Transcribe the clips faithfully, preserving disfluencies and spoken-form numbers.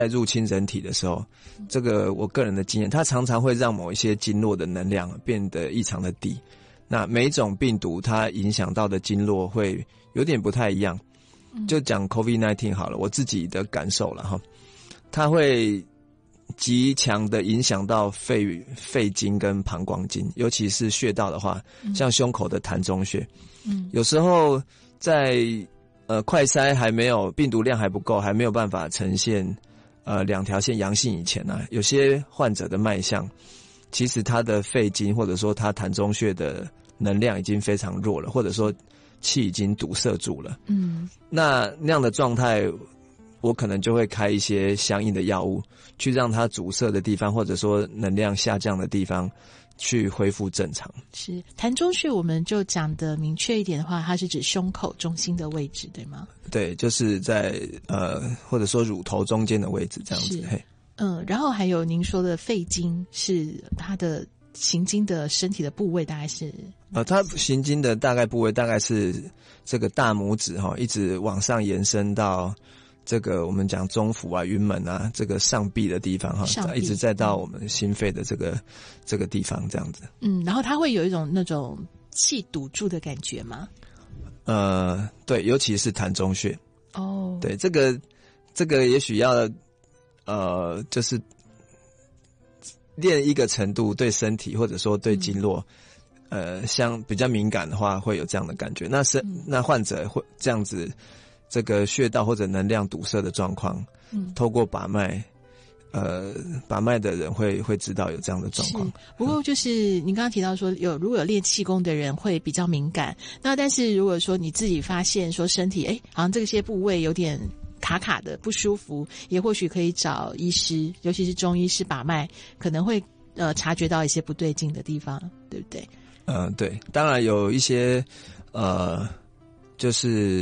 在入侵人体的时候，这个我个人的经验，它常常会让某一些经络的能量变得异常的低。那每一种病毒它影响到的经络会有点不太一样。就讲 COVID 十九 好了，我自己的感受了哈，它会极强的影响到肺肺经跟膀胱经，尤其是穴道的话，像胸口的膻中穴。嗯，有时候在呃快筛还没有病毒量还不够，还没有办法呈现呃两条线阳性以前啊，有些患者的脉象，其实他的肺经或者说他膻中穴的能量已经非常弱了，或者说气已经堵塞住了。嗯，那那样的状态，我可能就会开一些相应的药物，去让它阻塞的地方，或者说能量下降的地方，去恢复正常。 是膻中穴，我们就讲的明确一点的话，它是指胸口中心的位置，对吗？ 对，就是在呃，或者说乳头中间的位置这样子。嘿， 嗯，然后还有您说的肺经是它的行经的身体的部位，大概是呃，它行经的大概部位大概是这个大拇指哈，一直往上延伸到这个我们讲中府啊、云门啊，这个上臂的地方哈，一直再到我们心肺的这个、嗯、这个地方这样子。 嗯，然后它会有一种那种气堵住的感觉吗？ 呃，对，尤其是膻中穴。 哦， 对，这个这个也许要呃，就是练一个程度，对身体或者说对经络，嗯、呃，像比较敏感的话，会有这样的感觉。那是、嗯、那患者会这样子。这个穴道或者能量堵塞的状况，嗯，透过把脉，呃，把脉的人会会知道有这样的状况。 不过就是您刚刚提到说，有如果有练气功的人会比较敏感，那但是如果说你自己发现说身体哎，好像这些部位有点卡卡的不舒服，也或许可以找医师，尤其是中医师把脉，可能会呃察觉到一些不对劲的地方，对不对？ 嗯、呃，对，当然有一些呃，就是。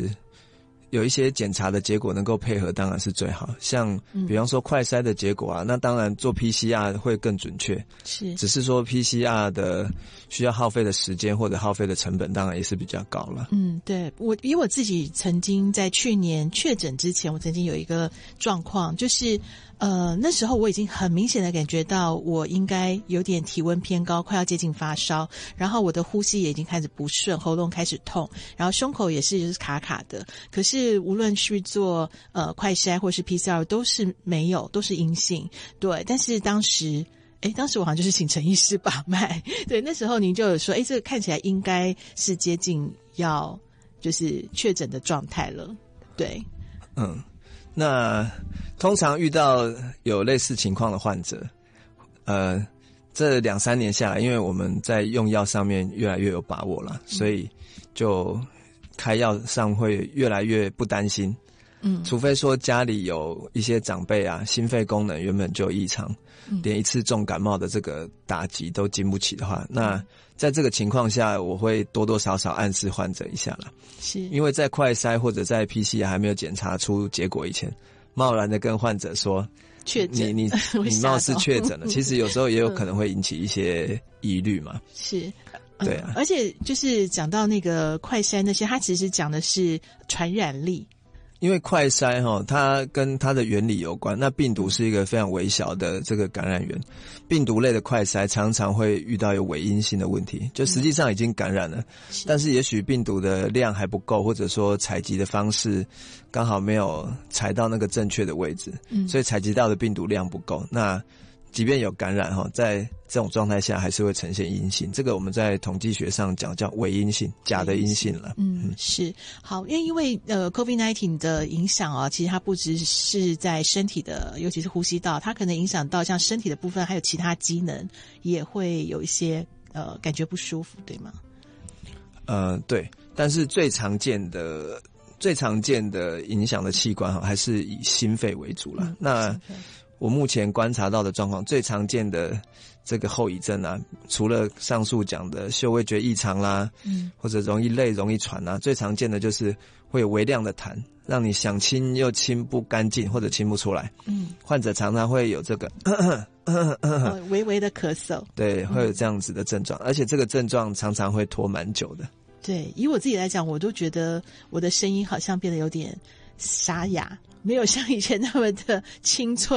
有一些检查的结果能够配合当然是最好，像比方说快筛的结果啊，嗯、那当然做 P C R 会更准确， 是， 只是说 P C R 的需要耗费的时间或者耗费的成本当然也是比较高了。 嗯，对，我以我自己曾经在去年确诊之前，我曾经有一个状况，就是呃那时候我已经很明显的感觉到我应该有点体温偏高，快要接近发烧，然后我的呼吸也已经开始不顺，喉咙开始痛，然后胸口也是就是卡卡的，可是是无论是做呃快筛或是 P C R 都是没有，都是阴性。对，但是当时诶当时我好像就是请陈医师把脉，对，那时候您就有说诶这个看起来应该是接近要就是确诊的状态了。对， 嗯，那通常遇到有类似情况的患者，呃这两三年下来，因为我们在用药上面越来越有把握了，所以就开药上会越来越不担心，嗯，除非说家里有一些长辈啊，心肺功能原本就异常，嗯，连一次重感冒的这个打击都经不起的话，那在这个情况下，我会多多少少暗示患者一下啦， 是因为在快筛或者在 P C R 还没有检查出结果以前，贸然的跟患者说确诊， 你你你貌似确诊了，其实有时候也有可能会引起一些疑虑嘛， 是。 对啊、 嗯，而且就是讲到那个快筛那些，它其实讲的是传染力。 因为快筛哈，它跟它的原理有关。那病毒是一个非常微小的这个感染源，病毒类的快筛常常会遇到有伪阴性的问题，就实际上已经感染了，嗯、但是也许病毒的量还不够，或者说采集的方式刚好没有采到那个正确的位置，嗯、所以采集到的病毒量不够。那即便有感染哈，在这种状态下还是会呈现阴性，这个我们在统计学上讲叫伪阴性，假的阴性了。 嗯，嗯是好，因为因为呃 COVID 十九 的影响啊，其实它不只是在身体的，尤其是呼吸道，它可能影响到像身体的部分，还有其他机能也会有一些呃感觉不舒服，对吗？ 呃，对，但是最常见的最常见的影响的器官哈，还是以心肺为主了。嗯、那我目前观察到的状况，最常见的这个后遗症啊，除了上述讲的嗅味觉异常啦，嗯，或者容易累、容易喘啊，最常见的就是会有微量的痰，让你想清又清不干净，或者清不出来。嗯，患者常常会有这个咳咳咳咳哦、微微的咳嗽， 对，会有这样子的症状，嗯、而且这个症状常常会拖蛮久的。 对，以我自己来讲，我都觉得我的声音好像变得有点沙哑。 没有像以前那么的清脆。